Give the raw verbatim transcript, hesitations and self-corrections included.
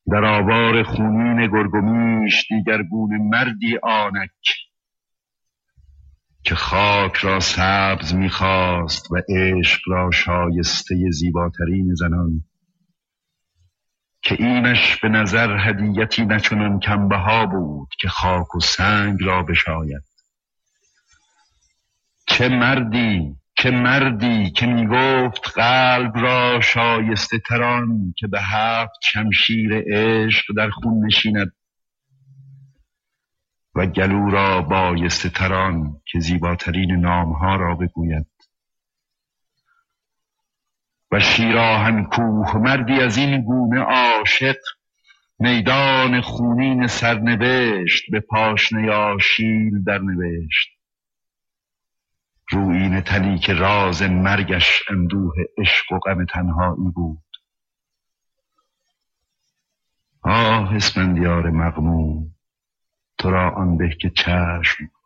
در آوار خونین گرگومیش دیگر گونه مردی آنک که خاک را سبز می‌خواست و عشق را شایسته زیباترین زنان، که اینش به نظر هدیتی نچنان کمبها بود که خاک و سنگ را بشاید. چه مردی چه مردی که میگفت قلب را شایسته تران که به هفت شمشیر عشق در خون نشیند و گلو را بایسته تران که زیباترین نامها را بگوید. و شیراهن کوه مردی از این گونه عاشق میدان خونین سرنوشت به پاشنه آشیل در نوشت. رویین تنی که راز مرگش اندوه عشق و غم تنهایی بود. آه اسفندیار مغموم، تو را آن به که چشم